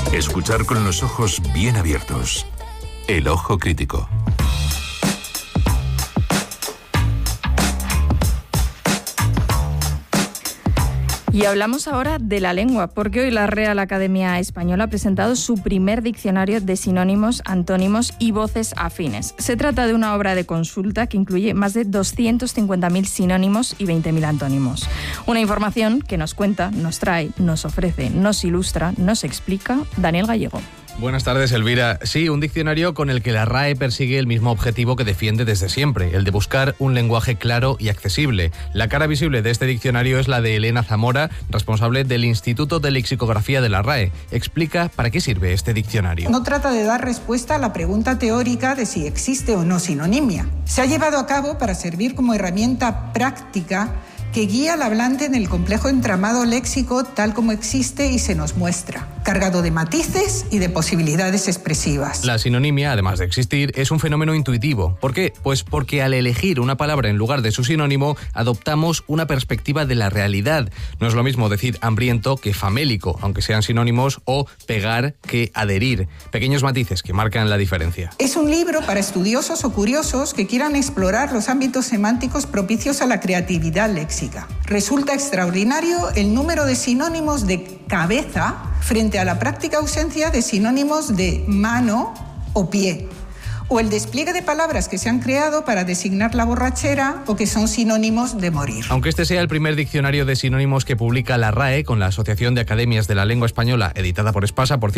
Escuchar con los ojos bien abiertos. El ojo crítico. Y hablamos ahora de la lengua, porque hoy la Real Academia Española ha presentado su primer diccionario de sinónimos, antónimos y voces afines. Se trata de una obra de consulta que incluye más de 250.000 sinónimos y 20.000 antónimos. Una información que nos cuenta, nos trae, nos ofrece, nos ilustra, nos explica Daniel Gallego. Buenas tardes, Elvira. Sí, un diccionario con el que la RAE persigue el mismo objetivo que defiende desde siempre, el de buscar un lenguaje claro y accesible. La cara visible de este diccionario es la de Elena Zamora, responsable del Instituto de Lexicografía de la RAE. Explica para qué sirve este diccionario. No trata de dar respuesta a la pregunta teórica de si existe o no sinonimia. Se ha llevado a cabo para servir como herramienta práctica que guía al hablante en el complejo entramado léxico tal como existe y se nos muestra, cargado de matices y de posibilidades expresivas. La sinonimia, además de existir, es un fenómeno intuitivo. ¿Por qué? Pues porque al elegir una palabra en lugar de su sinónimo, adoptamos una perspectiva de la realidad. No es lo mismo decir hambriento que famélico, aunque sean sinónimos, o pegar que adherir. Pequeños matices que marcan la diferencia. Es un libro para estudiosos o curiosos que quieran explorar los ámbitos semánticos propicios a la creatividad léxica. Resulta extraordinario el número de sinónimos de cabeza frente a la práctica ausencia de sinónimos de mano o pie, o el despliegue de palabras que se han creado para designar la borrachera o que son sinónimos de morir. Aunque este sea el primer diccionario de sinónimos que publica la RAE con la Asociación de Academias de la Lengua Española, editada por Espasa, por cierto,